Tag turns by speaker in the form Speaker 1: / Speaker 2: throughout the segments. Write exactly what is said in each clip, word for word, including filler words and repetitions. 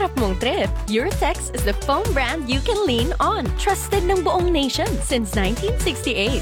Speaker 1: pangarap mong trip, Eurotex is the foam brand you can lean on. Trusted ng buong nation since nineteen sixty-eight.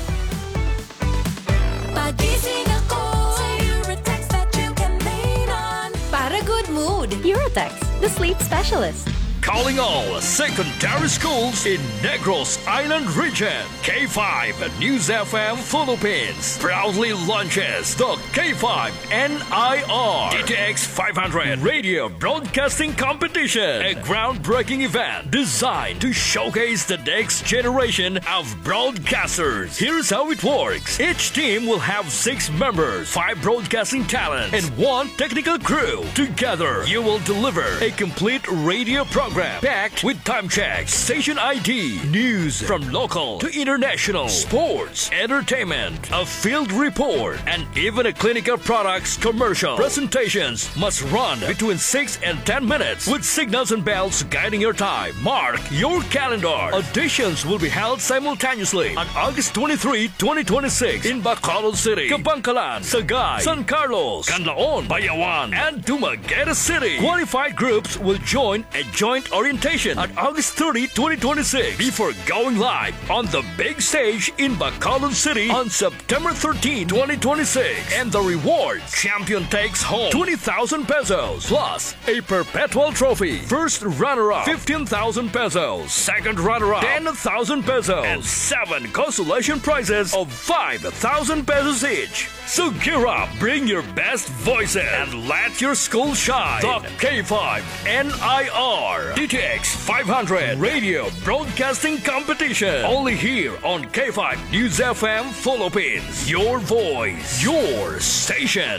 Speaker 2: Pagising ako sa Eurotex that you can lean on.
Speaker 1: Para good mood, Eurotex, the sleep specialist.
Speaker 3: Calling all secondary schools in Negros Island region. K five News F M Philippines proudly launches the K five N I R D T X five hundred Radio Broadcasting Competition, a groundbreaking event designed to showcase the next generation of broadcasters. Here's how it works. Each team will have six members, five broadcasting talents, and one technical crew. Together, you will deliver a complete radio program packed with time checks, station I D, news from local to international, sports, entertainment, a field report, and even a clinical products commercial. Presentations must run between six and ten minutes with signals and bells guiding your time. Mark your calendar. Auditions will be held simultaneously on August twenty-third, twenty twenty-six in Bacolod City, Kabangkalan, Sagay, San Carlos, Canlaon, Bayawan, and Dumaguete City. Qualified groups will join a joint orientation on August thirtieth, twenty twenty-six before going live on the big stage in Bacolod City on September thirteenth, twenty twenty-six. And the reward: champion takes home twenty thousand pesos plus a perpetual trophy. First runner-up fifteen thousand pesos, second runner-up ten thousand pesos, and seven consolation prizes of five thousand pesos each. So gear up, bring your best voices, and let your school shine. The K five N I R D T X five hundred Radio Broadcasting Competition. Only here on K five News F M Philippines. Your voice, your station.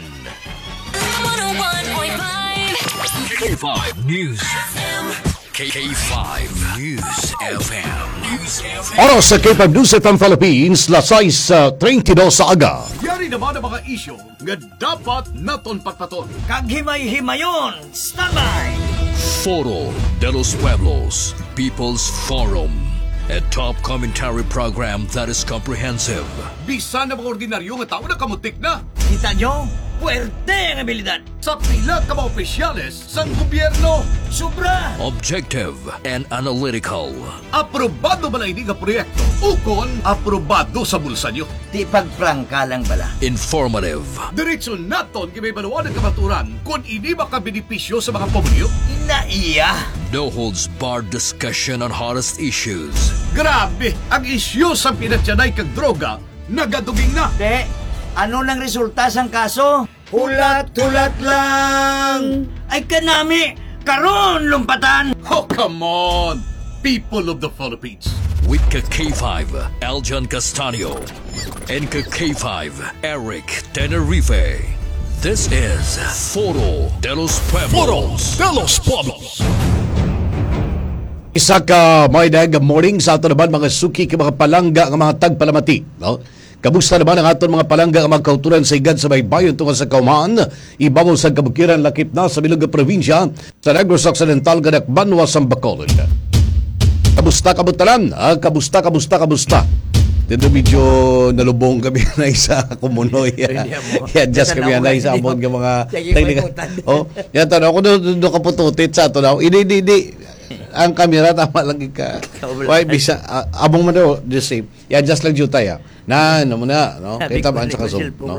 Speaker 2: one oh one point five
Speaker 3: K five News.
Speaker 2: F M.
Speaker 3: K five News F M. News F M.
Speaker 4: Oras sa K five News F M Philippines, lasais uh, thirty-two sa aga.
Speaker 5: Yari naman ang mga isyo nga dapat naton pagpaton.
Speaker 6: Kaghimay-himayon, standby!
Speaker 3: Foro de los Pueblos, People's Forum, a top commentary program that is comprehensive.
Speaker 5: Bisan na mga ordinaryo nga tao na kamutik na.
Speaker 6: Kita nyo? Puwerte ang abilidad.
Speaker 5: Sa pila ka mga opisyales sang gobyerno.
Speaker 6: Sobra!
Speaker 3: Objective and analytical.
Speaker 5: Aprobado ba na ini nga proyekto? Ukon, aprobado sa bulsa nyo.
Speaker 6: Di pagprangka lang bala.
Speaker 3: Informative.
Speaker 5: Diretso naton kaya baluan ng kamaturan kung ini makabenepisyo sa mga pamilyo.
Speaker 6: Inaiya!
Speaker 3: No holds barred discussion on hottest issues.
Speaker 5: Grabe, ang isyu sa pinatyanay kag droga, nagaduging na.
Speaker 6: De, ano lang resulta sang kaso? Hulat-hulat lang! Ay kanami! Karon lumpatan!
Speaker 5: Oh, come on! People of the Philippines.
Speaker 3: With K five, Aljan Castanio. And K five, Eric Tenerife. This is Foro de los Pueblos.
Speaker 5: de los Pueblos.
Speaker 4: Isa ka may dag morning sa ato naman mga suki ka mga palangga nga mga tagpalamati, no? Kamusta naman ang aton mga palangga nga mga kauturan sa igad sa baybayon tungkol sa kaumaan, ibabaw sa kabukiran lakip na sa bilog nga probinsya sa Negros Occidental gadak Banwa sa Bacolod. Kamusta kabutalan? Ah, kamusta kamusta kamusta? Dito medyo nalubong kami na isa kumunoy. Yan, just kami na isa amon ng mga teknika. Oh, yan tanong ako doon kapututit sa ato na. Hindi, hindi, hindi. Ang kamera tama lagi ka. Why bisa uh, abong mo daw the same. Yeah, just like you tayo. Na ano mo na, no? Kita man sa kasum, no?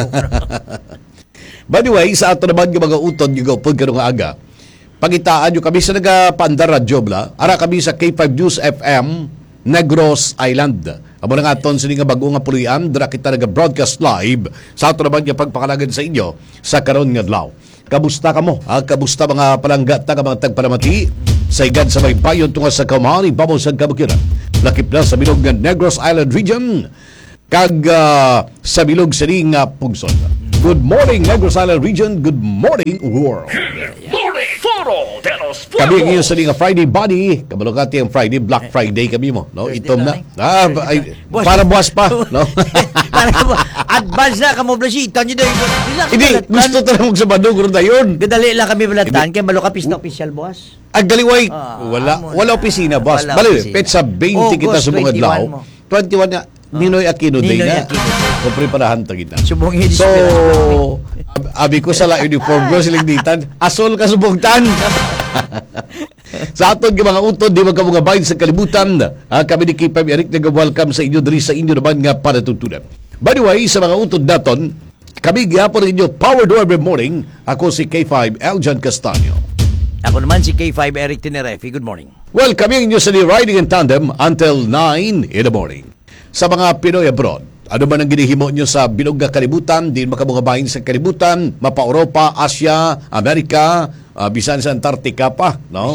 Speaker 4: By the way, sa ato naman yung mga utod yung upod ka nung aga. Pagitaan yung kami sa nagapandar radyo bla. Ara kami sa K five News F M Negros Island. Amo na nga aton sini nga bago nga pulian, dira kita naga-broadcast live sa ato naman yung pagpakalagad sa inyo sa karon nga adlaw. Kamusta ka mo? Ha? Kamusta mga palangga ta ka mga tagpalamati sa igad sa baybayon tungkol sa kaumaan, ibabaw sa kabukiran. Lakip na sa bilog ng Negros Island region kag uh, sa bilog sa ring uh, Pugson. Good morning Negros Island region, good morning world.
Speaker 3: Morning Foro de los Pueblos.
Speaker 4: Kami ngayon sa ring Friday body, kabalokati ang Friday, Black Friday kami mo, no? Itom na. Ah, ay, para buwas pa, no?
Speaker 6: Para advance na kamo blasita nyo daw.
Speaker 4: Hindi, gusto ta na magsabado guro dayon.
Speaker 6: Gadali lang kami balatan kay malo ka pista official boss.
Speaker 4: Ang galiway,
Speaker 6: Ah,
Speaker 4: wala
Speaker 6: amo
Speaker 4: wala
Speaker 6: na.
Speaker 4: opisina, boss.
Speaker 6: Wala
Speaker 4: Bali,
Speaker 6: opisina.
Speaker 4: petsa twenty kita
Speaker 6: August
Speaker 4: sa mga adlaw.
Speaker 6: twenty-one mo.
Speaker 4: twenty-one na Ninoy Aquino Day
Speaker 6: Ninoy
Speaker 4: na.
Speaker 6: Aquino.
Speaker 4: So preparahan ta kita.
Speaker 6: Subong hindi
Speaker 4: So, ab- abi ko sa la uniform ko silang ditan. Asol ka subong tan. Sa aton nga mga utod, di magkamungabayin sa kalibutan. Ah, kami ni K five Eric nag-welcome sa inyo diri sa inyo naman nga panatutunan. By the way, sa mga utod naton, kami gyapon ninyo Power Do every morning. Ako si K five Eljan Castaño.
Speaker 6: Ako naman si K five Eric Tinerefi. Good morning.
Speaker 4: Well, kami ang inyo sa Riding in Tandem until nine in the morning. Sa mga Pinoy abroad, ano man ang ginihimo nyo sa bilog nga kalibutan, di makamungabayin sa kalibutan, mapa-Europa, Asia, Amerika, uh, bisan sa Antarctica pa, no?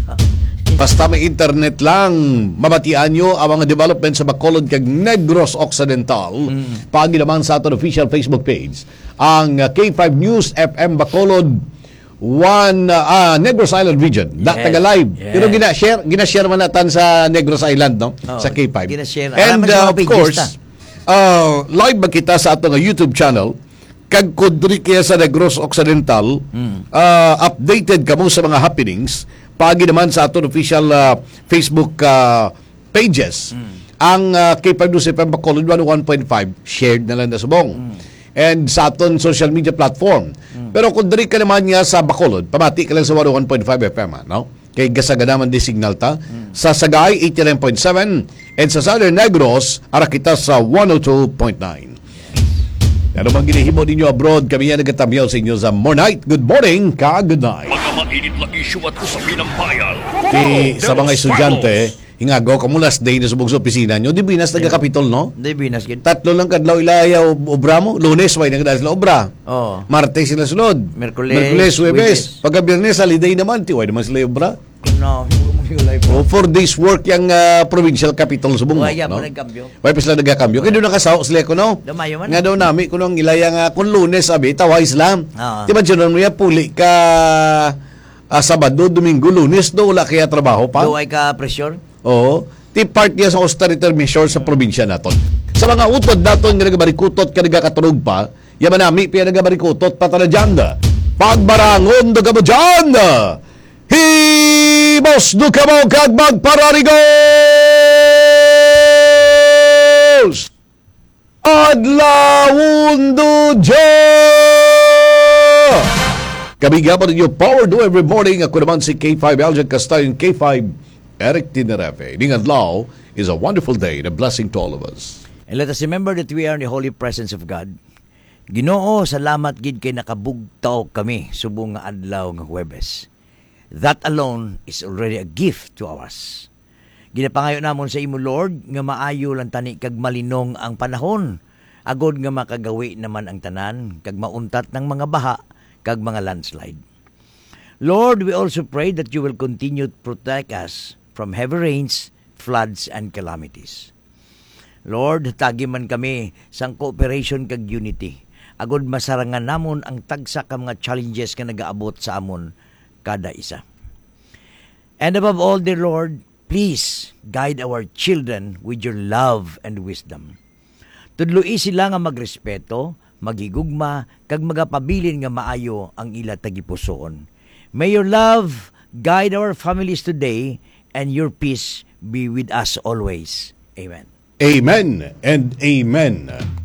Speaker 4: Basta may internet lang, mamatian nyo ang mga development sa Bacolod kag Negros Occidental. Mm. Paagi naman sa aton official Facebook page, ang uh, K five News F M Bacolod one uh, uh, Negros Island region. Yes. Da taga live.
Speaker 6: Yes.
Speaker 4: Pero gina-share, gina-share man natan sa Negros Island, no?
Speaker 6: Oh,
Speaker 4: sa K five.
Speaker 6: Gina-share.
Speaker 4: And uh, of course,
Speaker 6: ta.
Speaker 4: uh, live ba kita sa atong YouTube channel kag kudri kaya sa Negros Occidental, mm. uh, updated kamo sa mga happenings pagi naman sa aton official uh, Facebook uh, pages. Mm. Ang uh, K five News F M Bacolod one oh one point five shared na lang na subong. Mm. And sa aton social media platform. Mm. Pero kung diri ka naman nga sa Bacolod, pamati ka lang sa one oh one point five F M, no? Kay gasagana man di signal ta. Mm. Sa Sagay eighty-nine point seven and sa Southern Negros ara kita sa one oh two point nine. Ano mang ginihimo ninyo abroad, kami yan nagkatamyaw sa inyo sa More Night. Good morning, ka good night.
Speaker 3: Mga mainit na issue at usapin ng bayan.
Speaker 4: Di, sa mga estudyante, hingago, kamo last day na subog sa opisina nyo, di binas nagka-kapitol, no?
Speaker 6: Di binas gid.
Speaker 4: Tatlo lang kadlaw ilaya obra mo. Lunes, way nagdala sila obra.
Speaker 6: Oh.
Speaker 4: Martes sila sunod.
Speaker 6: Merkules,
Speaker 4: Merkules, Huwebes.
Speaker 6: Huwebes.
Speaker 4: Pagka Biyernes, holiday naman, tiway naman sila obra.
Speaker 6: No, hindi
Speaker 4: O,
Speaker 6: po.
Speaker 4: four days work yung uh, provincial capital sa bungo.
Speaker 6: Waya
Speaker 4: no?
Speaker 6: mo nagkambyo.
Speaker 4: Waya pa sila nagkakambyo. Kaya doon nakasaw sila ko, no?
Speaker 6: Damayo man.
Speaker 4: Nga daw namin, kung nung ilaya nga, kung lunes, sabi, taway sila.
Speaker 6: Oo.
Speaker 4: Di ba, dyan mo yan, puli ka uh, Sabado, Domingo, Lunes, do, wala kaya trabaho pa.
Speaker 6: Duway ka pressure?
Speaker 4: Oo. Ti part niya sa austerity measure sa probinsya naton. Sa mga utod naton nga nagabarikutot ka nagakatunog pa, yaman nami piya nagabarikutot pa taladyan. Pagbarangon do ka mo dyan! Himos do ka mo kag magpararigos! Adlawon do dyan! Kami gabon ninyo Power Do every morning. Ako naman si K five Eljan Castaño, K five Eric Tinerefe. Ning adlaw is a wonderful day and a blessing to all of us.
Speaker 6: And let us remember that we are in the holy presence of God. Ginoo, salamat gid kay nakabugtaw kami subong nga adlaw nga Huwebes. That alone is already a gift to us. Ginapangayo namon sa imo Lord nga maayo lang tani kag malinong ang panahon. Agod nga makagawi naman ang tanan kag mauntat ng mga baha kag mga landslide. Lord, we also pray that you will continue to protect us from heavy rains, floods, and calamities. Lord, tagi man kami sang cooperation kag unity. Agod masarangan namon ang tagsa ka mga challenges nga nagaabot sa amon kada isa. And above all, dear Lord, please guide our children with your love and wisdom. Tudloi sila nga magrespeto, magigugma, kag magapabilin nga maayo ang ila tagipusoon. May your love guide our families today and your peace be with us always. Amen.
Speaker 4: Amen and amen.